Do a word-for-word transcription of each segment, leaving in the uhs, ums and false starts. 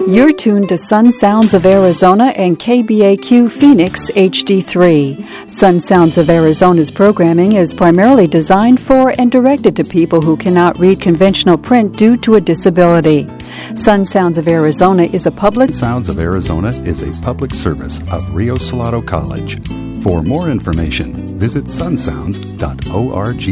You're tuned to Sun Sounds of Arizona and K B A Q Phoenix H D three. Sun Sounds of Arizona's programming is primarily designed for and directed to people who cannot read conventional print due to a disability. Sun Sounds of Arizona is a public... Sounds of Arizona is a public service of Rio Salado College. For more information, visit sun sounds dot org.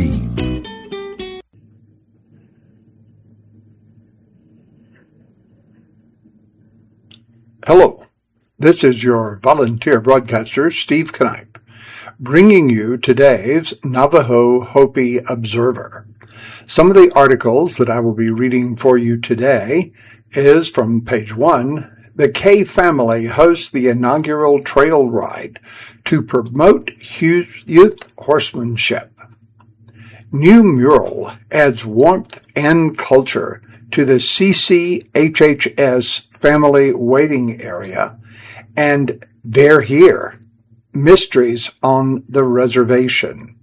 Hello, this is your volunteer broadcaster, Steve Knipe, bringing you today's Navajo Hopi Observer. Some of the articles that I will be reading for you today is from page one. The K family hosts the inaugural trail ride to promote youth horsemanship. New mural adds warmth and culture to the C C H H S family waiting area, and they're here. Mysteries on the reservation.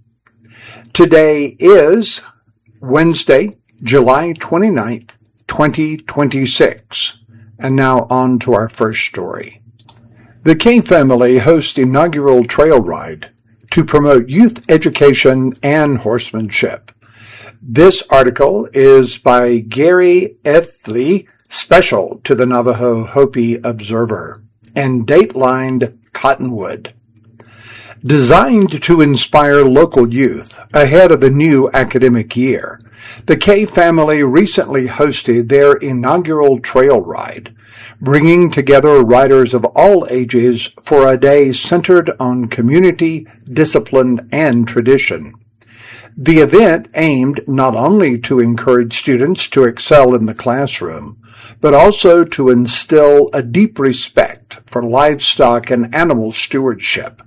Today is Wednesday, July twenty-ninth, twenty twenty-six. And now on to our first story. The K family hosts inaugural trail ride to promote youth education and horsemanship. This article is by Gary Ethley, special to the Navajo Hopi Observer, and datelined Cottonwood. Designed to inspire local youth ahead of the new academic year, the K family recently hosted their inaugural trail ride, bringing together riders of all ages for a day centered on community, discipline, and tradition. The event aimed not only to encourage students to excel in the classroom, but also to instill a deep respect for livestock and animal stewardship.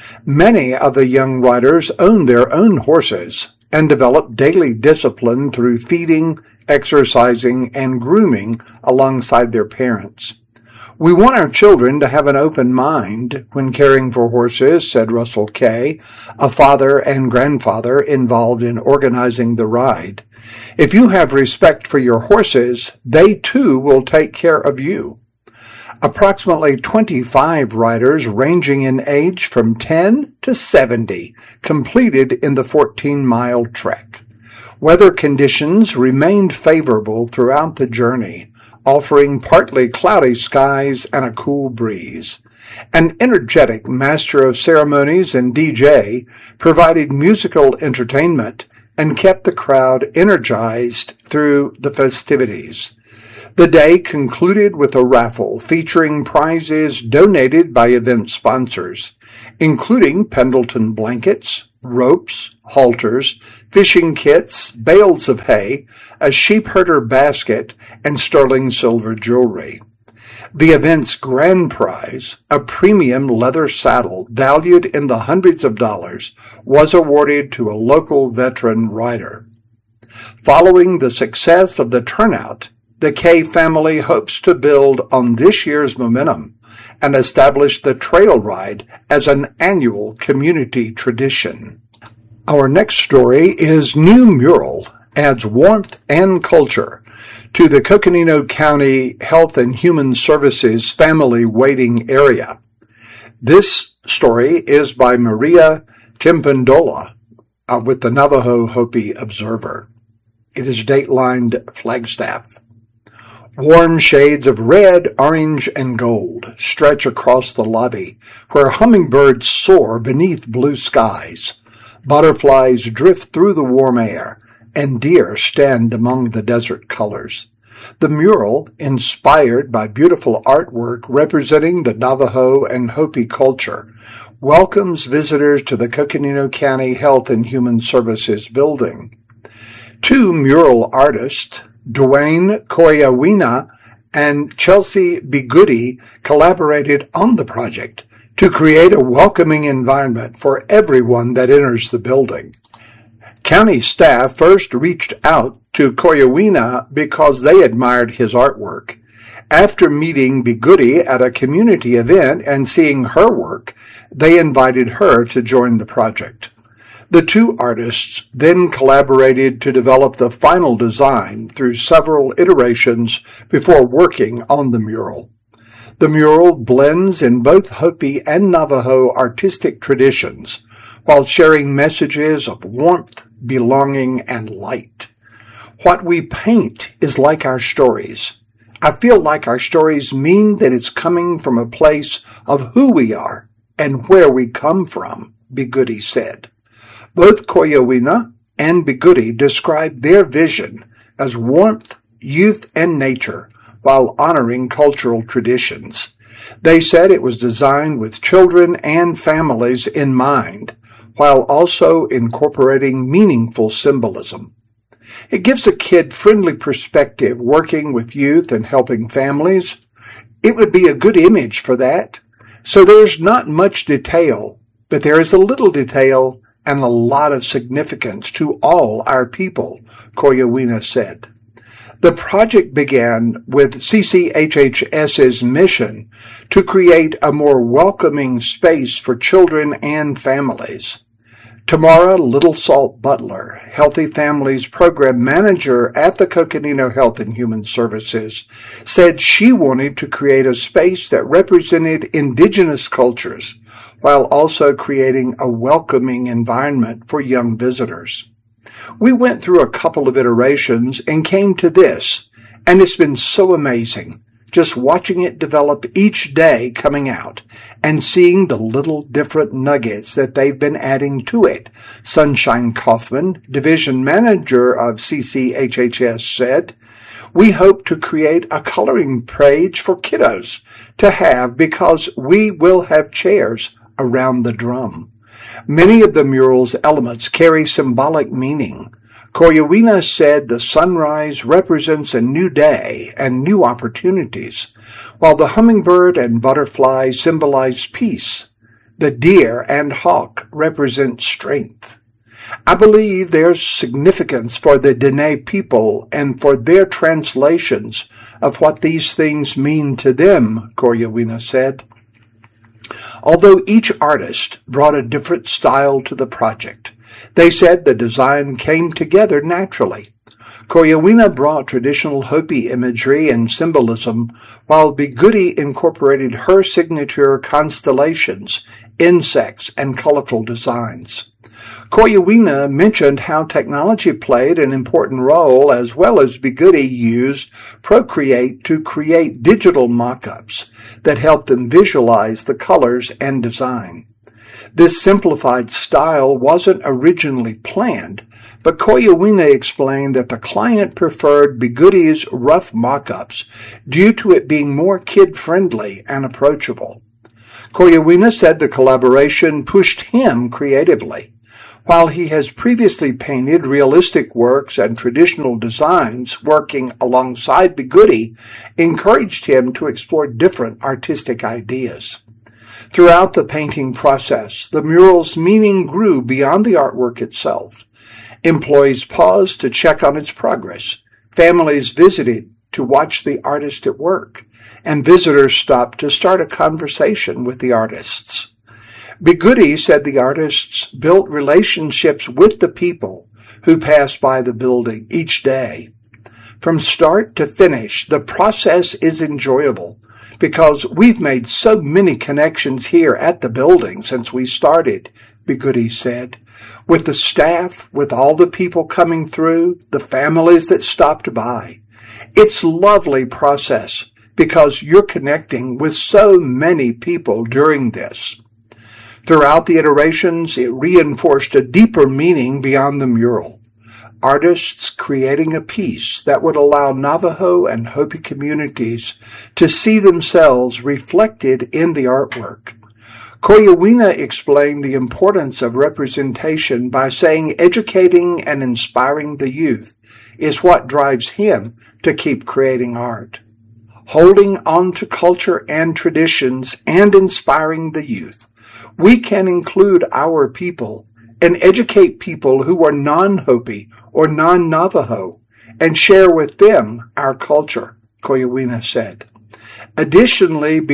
Many of the young riders own their own horses and develop daily discipline through feeding, exercising, and grooming alongside their parents. We want our children to have an open mind when caring for horses, said Russell Kay, a father and grandfather involved in organizing the ride. If you have respect for your horses, they too will take care of you. Approximately twenty-five riders ranging in age from ten to seventy completed in the fourteen-mile trek. Weather conditions remained favorable throughout the journey, offering partly cloudy skies and a cool breeze. An energetic master of ceremonies and D J provided musical entertainment and kept the crowd energized through the festivities. The day concluded with a raffle featuring prizes donated by event sponsors, including Pendleton blankets, ropes, halters, fishing kits, bales of hay, a sheepherder basket, and sterling silver jewelry. The event's grand prize, a premium leather saddle valued in the hundreds of dollars, was awarded to a local veteran rider. Following the success of the turnout, the K family hopes to build on this year's momentum and establish the trail ride as an annual community tradition. Our next story is New Mural adds warmth and culture to the Coconino County Health and Human Services family waiting area. This story is by Maria Timpandola uh, with the Navajo Hopi Observer. It is datelined Flagstaff. Warm shades of red, orange, and gold stretch across the lobby, where hummingbirds soar beneath blue skies. Butterflies drift through the warm air, and deer stand among the desert colors. The mural, inspired by beautiful artwork representing the Navajo and Hopi culture, welcomes visitors to the Coconino County Health and Human Services building. Two mural artists, Dwayne Koyawina and Chelsea Bigudi, collaborated on the project to create a welcoming environment for everyone that enters the building. County staff first reached out to Koyawina because they admired his artwork. After meeting Bigudi at a community event and seeing her work, they invited her to join the project. The two artists then collaborated to develop the final design through several iterations before working on the mural. The mural blends in both Hopi and Navajo artistic traditions while sharing messages of warmth, belonging, and light. What we paint is like our stories. I feel like our stories mean that it's coming from a place of who we are and where we come from, Bigudi said. Both Koyawina and Bigudi described their vision as warmth, youth, and nature while honoring cultural traditions. They said it was designed with children and families in mind, while also incorporating meaningful symbolism. It gives a kid-friendly perspective working with youth and helping families. It would be a good image for that. So there's not much detail, but there is a little detail and a lot of significance to all our people, Koyawina said. The project began with C C H H S's mission to create a more welcoming space for children and families. Tamara Little Salt Butler, Healthy Families Program Manager at the Coconino Health and Human Services, said she wanted to create a space that represented indigenous cultures while also creating a welcoming environment for young visitors. We went through a couple of iterations and came to this, and it's been so amazing, just watching it develop each day coming out and seeing the little different nuggets that they've been adding to it, Sunshine Kaufman, Division Manager of C C H H S, said. We hope to create a coloring page for kiddos to have because we will have chairs around the drum. Many of the mural's elements carry symbolic meaning. Koyawina said the sunrise represents a new day and new opportunities, while the hummingbird and butterfly symbolize peace. The deer and hawk represent strength. I believe there's significance for the Dene people and for their translations of what these things mean to them, Koyawina said. Although each artist brought a different style to the project, they said the design came together naturally. Koyawina brought traditional Hopi imagery and symbolism, while Bigudi incorporated her signature constellations, insects, and colorful designs. Koyawina mentioned how technology played an important role, as well as Bigudi used Procreate to create digital mock-ups that helped them visualize the colors and design. This simplified style wasn't originally planned, but Koyawina explained that the client preferred Bigudi's rough mock-ups due to it being more kid-friendly and approachable. Koyawina said the collaboration pushed him creatively. While he has previously painted realistic works and traditional designs, working alongside Bigudi encouraged him to explore different artistic ideas. Throughout the painting process, the mural's meaning grew beyond the artwork itself. Employees paused to check on its progress. Families visited to watch the artist at work, and visitors stopped to start a conversation with the artists. Bigudi said the artists built relationships with the people who passed by the building each day. From start to finish, the process is enjoyable because we've made so many connections here at the building since we started, Bigudi said. With the staff, with all the people coming through, the families that stopped by. It's a lovely process because you're connecting with so many people during this. Throughout the iterations, it reinforced a deeper meaning beyond the mural. Artists creating a piece that would allow Navajo and Hopi communities to see themselves reflected in the artwork. Koyawina explained the importance of representation by saying educating and inspiring the youth is what drives him to keep creating art. Holding on to culture and traditions and inspiring the youth, we can include our people and educate people who are non-Hopi or non-Navajo and share with them our culture, Koyawina said. Additionally,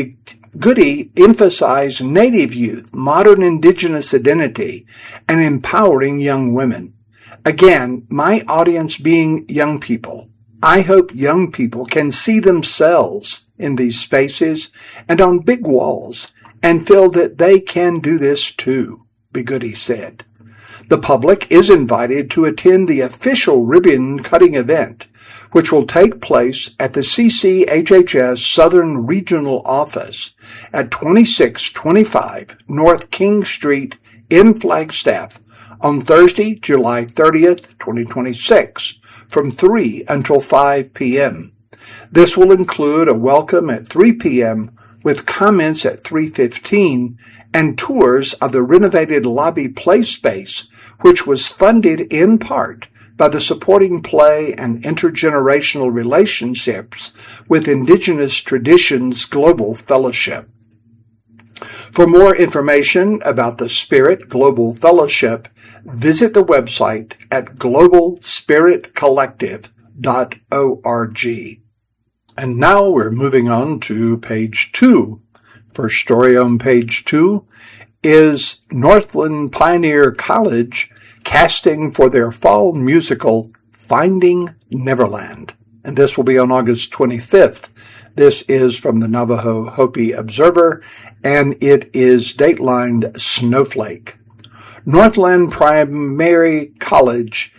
Goody emphasized Native youth, modern Indigenous identity, and empowering young women. Again, my audience being young people, I hope young people can see themselves in these spaces and on big walls and feel that they can do this too, Goody said. The public is invited to attend the official ribbon-cutting event, which will take place at the C C H H S Southern Regional Office at twenty-six twenty-five North King Street in Flagstaff on Thursday, July thirtieth, twenty twenty-six, from three until five p.m. This will include a welcome at three p.m. with comments at three fifteen and tours of the renovated lobby play space, which was funded in part by the Supporting Play and Intergenerational Relationships with Indigenous Traditions Global Fellowship. For more information about the Spirit Global Fellowship, visit the website at global spirit collective dot org. And now we're moving on to page two. First story on page two is Northland Pioneer College casting for their fall musical Finding Neverland. And this will be on August twenty-fifth. This is from the Navajo Hopi Observer, and it is datelined Snowflake. Northland Primary College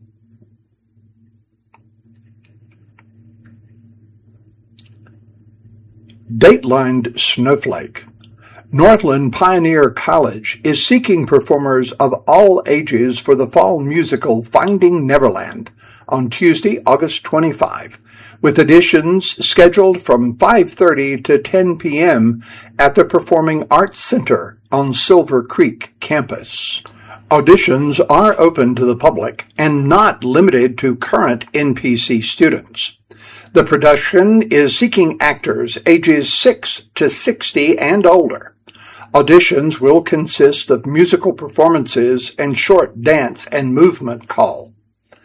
Datelined Snowflake. Northland Pioneer College is seeking performers of all ages for the fall musical Finding Neverland on Tuesday, August twenty-fifth, with auditions scheduled from five thirty to ten p.m. at the Performing Arts Center on Silver Creek campus. Auditions are open to the public and not limited to current N P C students. The production is seeking actors ages six to sixty and older. Auditions will consist of musical performances and short dance and movement call.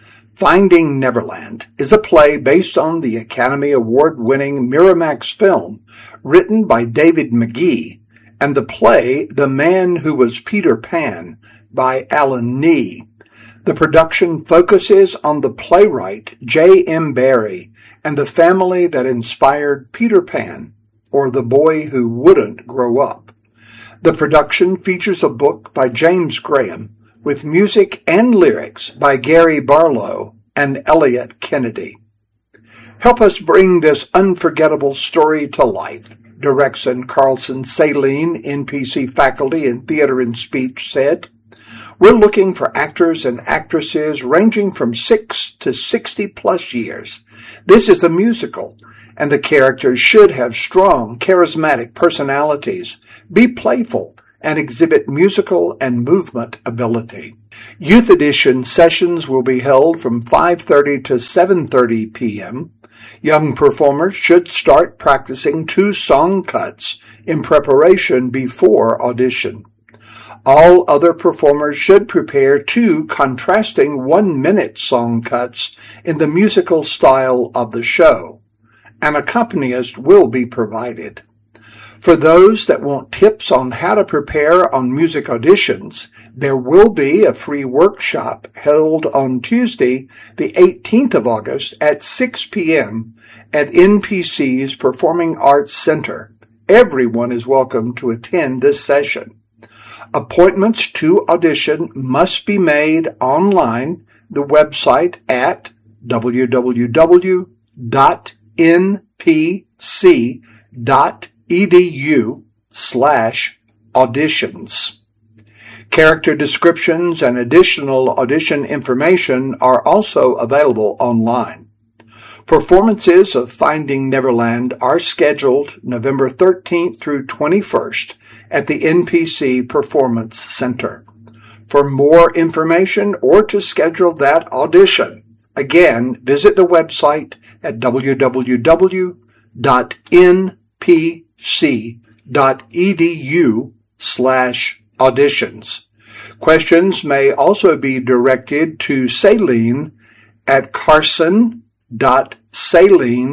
Finding Neverland is a play based on the Academy Award-winning Miramax film written by David McGee and the play The Man Who Was Peter Pan by Alan Nee. The production focuses on the playwright J M Barrie and the family that inspired Peter Pan, or the boy who wouldn't grow up. The production features a book by James Graham with music and lyrics by Gary Barlow and Elliot Kennedy. Help us bring this unforgettable story to life, Direction Carlson Saline, N P C faculty in theater and speech, said. We're looking for actors and actresses ranging from six to sixty plus years. This is a musical, and the characters should have strong, charismatic personalities, be playful, and exhibit musical and movement ability. Youth edition sessions will be held from five thirty to seven thirty p.m. Young performers should start practicing two song cuts in preparation before audition. All other performers should prepare two contrasting one-minute song cuts in the musical style of the show. An accompanist will be provided. For those that want tips on how to prepare on music auditions, there will be a free workshop held on Tuesday, the eighteenth of August at six p.m. at N P C's Performing Arts Center. Everyone is welcome to attend this session. Appointments to audition must be made online, the website at w w w dot n p c dot edu slash auditions. Character descriptions and additional audition information are also available online. Performances of Finding Neverland are scheduled November thirteenth through twenty-first at the N P C Performance Center. For more information or to schedule that audition, again, visit the website at w w w dot n p c dot e d u slash auditions. Questions may also be directed to Saline at carson dot saline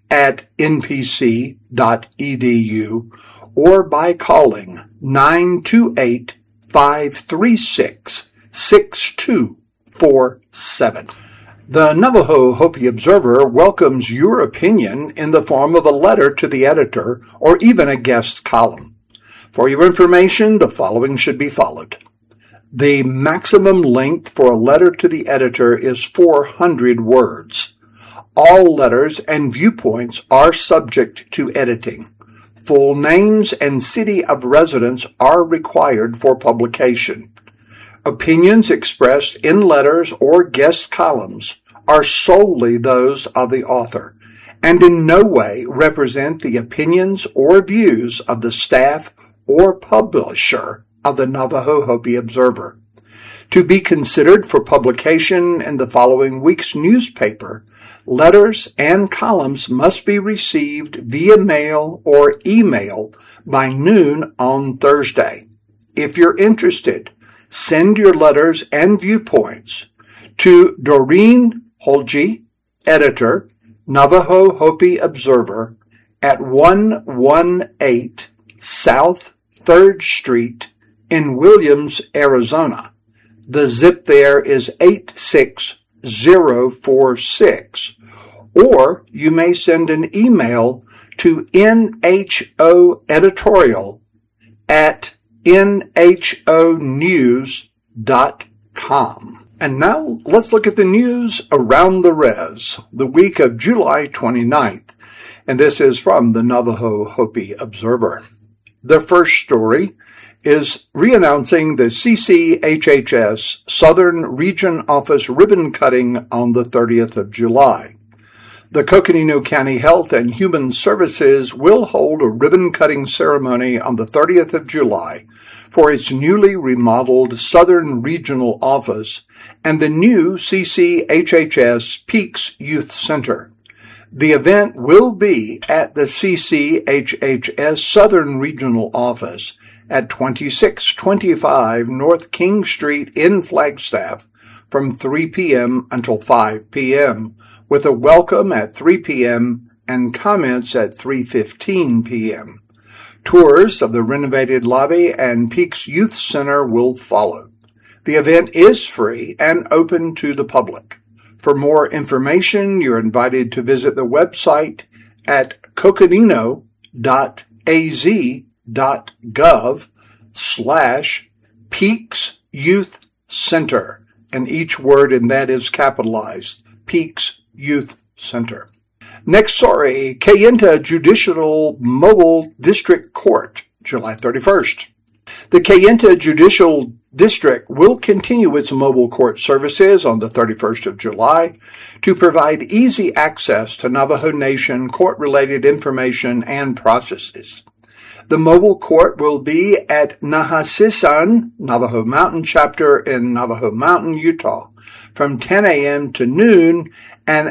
at n p c dot e d u or by calling nine two eight, five three six, six two four seven. The Navajo Hopi Observer welcomes your opinion in the form of a letter to the editor or even a guest column. For your information, the following should be followed. The maximum length for a letter to the editor is four hundred words. All letters and viewpoints are subject to editing. Full names and city of residence are required for publication. Opinions expressed in letters or guest columns are solely those of the author and in no way represent the opinions or views of the staff or publisher of the Navajo Hopi Observer. To be considered for publication in the following week's newspaper, letters and columns must be received via mail or email by noon on Thursday. If you're interested, send your letters and viewpoints to Doreen Holge, editor, Navajo Hopi Observer, at one eighteen South third Street in Williams, Arizona. The zip there is eight six zero four six. Or you may send an email to nhoeditorial at n h o news dot com. And now let's look at the news around the res, the week of July twenty-ninth. And this is from the Navajo Hopi Observer. The first story is re-announcing the C C H H S Southern Region Office ribbon cutting on the thirtieth of July. The Coconino County Health and Human Services will hold a ribbon-cutting ceremony on the thirtieth of July for its newly remodeled Southern Regional Office and the new C C H H S Peaks Youth Center. The event will be at the C C H H S Southern Regional Office at twenty-six twenty-five North King Street in Flagstaff from three p.m. until five p.m., with a welcome at three p.m. and comments at three fifteen p.m. Tours of the renovated lobby and Peaks Youth Center will follow. The event is free and open to the public. For more information, you're invited to visit the website at coconino dot a z dot gov slash Peaks Youth Center, and each word in that is capitalized, Peaks Youth Center. Next story, Kayenta Judicial Mobile District Court, July thirty-first. The Kayenta Judicial District will continue its mobile court services on the thirty-first of July to provide easy access to Navajo Nation court-related information and processes. The mobile court will be at Nahasisan, Navajo Mountain Chapter in Navajo Mountain, Utah, from ten a.m. to noon and